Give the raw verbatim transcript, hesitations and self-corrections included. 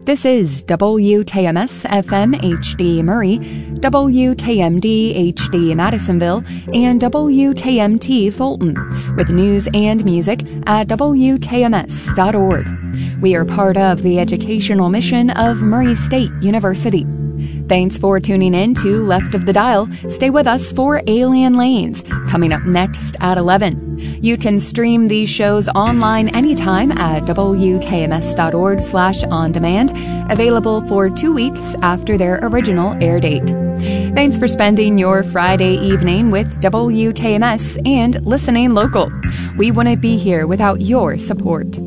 This is W K M S F M H D Murray, W K M D H D Madisonville, and W K M T Fulton, with news and music at W K M S dot org. We are part of the educational mission of Murray State University. Thanks for tuning in to Left of the Dial. Stay with us for Alien Lanes, coming up next at eleven. You can stream these shows online anytime at W K M S dot org slash on demand, available for two weeks after their original air date. Thanks for spending your Friday evening with W K M S and listening local. We wouldn't be here without your support.